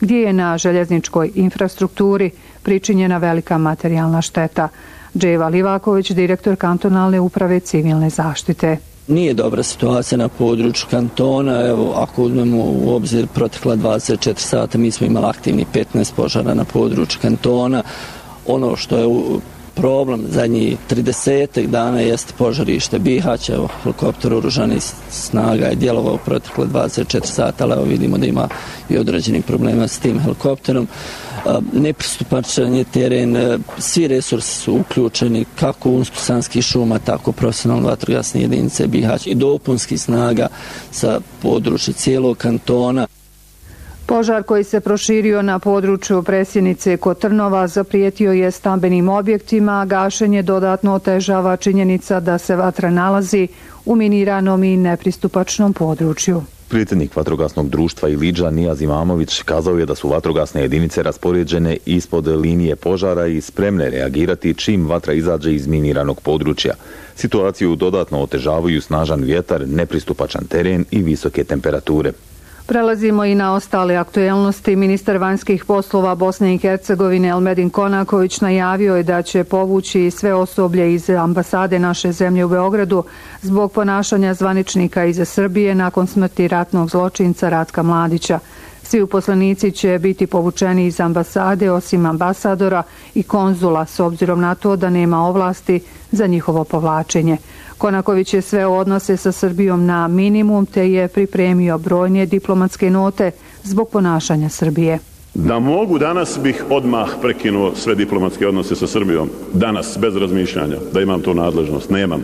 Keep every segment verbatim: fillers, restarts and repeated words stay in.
gdje je na željezničkoj infrastrukturi pričinjena velika materijalna šteta. Dževa Livaković, direktor kantonalne uprave civilne zaštite. Nije dobra situacija na području kantona. Evo, ako uzmemo u obzir protekla dvadeset četiri sata, mi smo imali aktivni petnaest požara na području kantona. Ono što je problem zadnjih trideset dana jeste požarište Bihać. Evo, helikopter oružanih snaga je djelovao protekle dvadeset četiri sata, ali evo vidimo da ima i određenih problema s tim helikopterom. Nepristupačan je teren, svi resursi su uključeni, kako Unsko-Sanskih šuma, tako profesionalne vatrogasne jedinice Bihać i dopunskih snaga sa područja cijelog kantona. Požar koji se proširio na području Presjenice kod Trnova zaprijetio je stambenim objektima, a gašenje dodatno otežava činjenica da se vatra nalazi u miniranom i nepristupačnom području. Predsjednik vatrogasnog društva Ilidža Nijaz Imamović kazao je da su vatrogasne jedinice raspoređene ispod linije požara i spremne reagirati čim vatra izađe iz miniranog područja. Situaciju dodatno otežavaju snažan vjetar, nepristupačan teren i visoke temperature. Prelazimo i na ostale aktuelnosti. Ministar vanjskih poslova Bosne i Hercegovine Elmedin Konaković najavio je da će povući sve osoblje iz ambasade naše zemlje u Beogradu zbog ponašanja zvaničnika iz Srbije nakon smrti ratnog zločinca Ratka Mladića. Svi uposlenici će biti povučeni iz ambasade osim ambasadora i konzula s obzirom na to da nema ovlasti za njihovo povlačenje. Konaković je sve odnose sa Srbijom na minimum te je pripremio brojne diplomatske note zbog ponašanja Srbije. Da mogu, danas bih odmah prekinuo sve diplomatske odnose sa Srbijom. Danas, bez razmišljanja, da imam tu nadležnost. Nemam.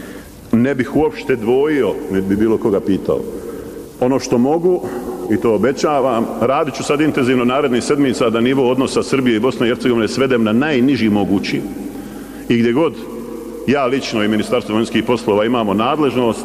Ne bih uopšte dvojio, ne bi bilo koga pitao. Ono što mogu, i to obećavam, radit ću sad intenzivno narednih sedmica da nivo odnosa Srbije i Bosne i Hercegovine svedem na najniži mogući. I gdje god ja lično i Ministarstvo vanjskih poslova imamo nadležnost,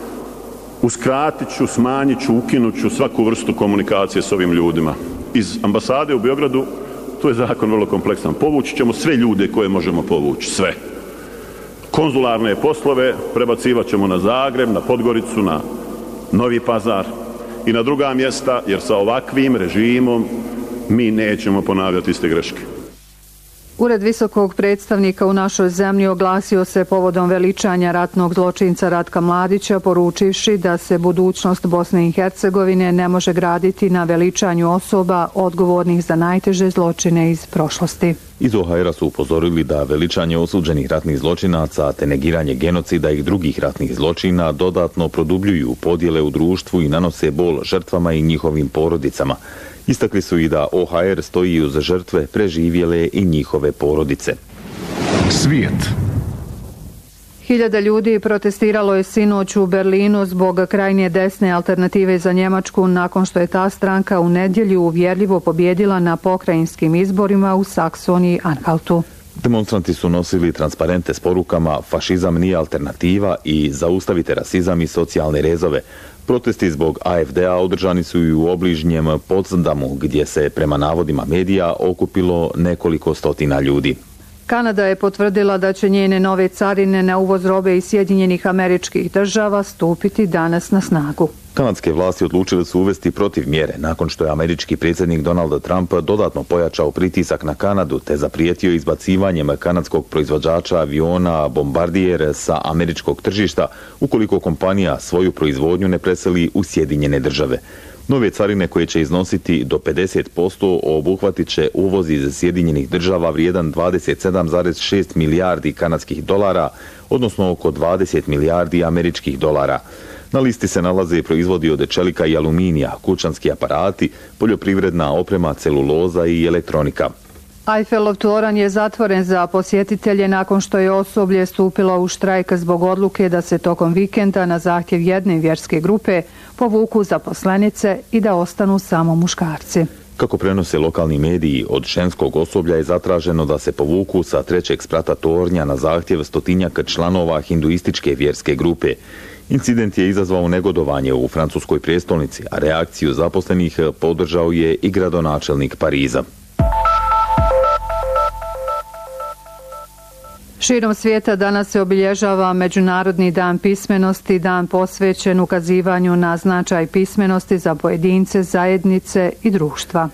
uskratit ću, smanjit ću, ukinut ću svaku vrstu komunikacije s ovim ljudima. Iz ambasade u Beogradu, to je zakon vrlo kompleksan, povući ćemo sve ljude koje možemo povući, sve. Konzularne poslove prebacivat ćemo na Zagreb, na Podgoricu, na Novi Pazar i na druga mjesta, jer sa ovakvim režimom mi nećemo ponavljati iste greške. Ured visokog predstavnika u našoj zemlji oglasio se povodom veličanja ratnog zločinca Ratka Mladića, poručivši da se budućnost Bosne i Hercegovine ne može graditi na veličanju osoba odgovornih za najteže zločine iz prošlosti. Iz O H R-a su upozorili da veličanje osuđenih ratnih zločinaca te negiranje genocida i drugih ratnih zločina dodatno produbljuju podjele u društvu i nanose bol žrtvama i njihovim porodicama. Istakli su i da O H R stoji uz žrtve, preživjele i njihove porodice. Svijet. Hiljada ljudi protestiralo je sinoć u Berlinu zbog krajnje desne alternative za Njemačku nakon što je ta stranka u nedjelju uvjerljivo pobjedila na pokrajinskim izborima u Saksoniji Anhaltu. Demonstranti su nosili transparente s porukama "Fašizam nije alternativa" i "Zaustavite rasizam i socijalne rezove". Protesti zbog A F D-a održani su i u obližnjem Potsdamu, gdje se prema navodima medija okupilo nekoliko stotina ljudi. Kanada je potvrdila da će njene nove carine na uvoz robe iz Sjedinjenih Američkih Država stupiti danas na snagu. Kanadske vlasti odlučile su uvesti protiv mjere nakon što je američki predsjednik Donald Trump dodatno pojačao pritisak na Kanadu te zaprijetio izbacivanjem kanadskog proizvođača aviona Bombardier sa američkog tržišta ukoliko kompanija svoju proizvodnju ne preseli u Sjedinjene Države. Nove carine koje će iznositi do pedeset posto obuhvatit će uvoz iz Sjedinjenih Država vrijedan dvadeset sedam zarez šest milijardi kanadskih dolara, odnosno oko dvadeset milijardi američkih dolara. Na listi se nalaze proizvodi od čelika i aluminija, kućanski aparati, poljoprivredna oprema, celuloza i elektronika. Eiffelov toranj je zatvoren za posjetitelje nakon što je osoblje stupilo u štrajk zbog odluke da se tokom vikenda na zahtjev jedne vjerske grupe povuku zaposlenice i da ostanu samo muškarci. Kako prenose lokalni mediji, od ženskog osoblja je zatraženo da se povuku sa trećeg sprata tornja na zahtjev stotinjak članova hinduističke vjerske grupe. Incident je izazvao negodovanje u francuskoj prijestolnici, a reakciju zaposlenih podržao je i gradonačelnik Pariza. Širom svijeta danas se obilježava Međunarodni dan pismenosti, dan posvećen ukazivanju na značaj pismenosti za pojedince, zajednice i društva.